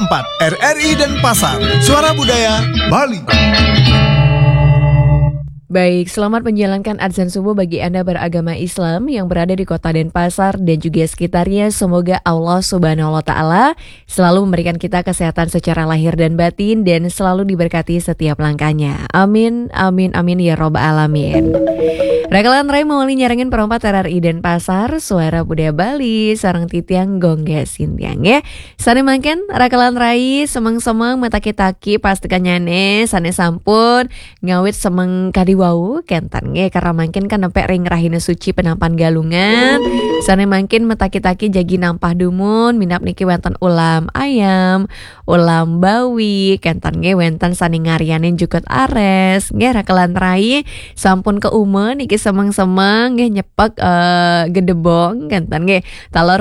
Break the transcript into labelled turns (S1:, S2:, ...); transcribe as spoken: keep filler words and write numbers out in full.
S1: empat R R I Denpasar, Suara Budaya Bali.
S2: Baik, selamat menjalankan adzan subuh bagi Anda beragama Islam yang berada di kota Denpasar dan juga sekitarnya. Semoga Allah Subhanahu wa Ta'ala selalu memberikan kita kesehatan secara lahir dan batin dan selalu diberkati setiap langkahnya. Amin, amin, amin ya robbal alamin. Rakalan Rai mawali nyarangin perempat R R I Denpasar, Suara Budaya Bali, sarang titiang gongga sintiang ya. Sane mangken Rakalan Rai semeng-semeng mataki-taki pastikan nyane sane sampun ngawit semeng kadiwau kentan nge karena mangken kan nempe ring rahina suci penampan galungan. Sane mangken mataki-taki jagi nampah dumun minap niki wenten ulam ayam, ulam bawi, kentan nge wenten sane ngarianin jukut ares. Nge Rakalan Rai sampun ke ume niki semeng-semeng nggih nyepek uh, gedebong kentan nggih talor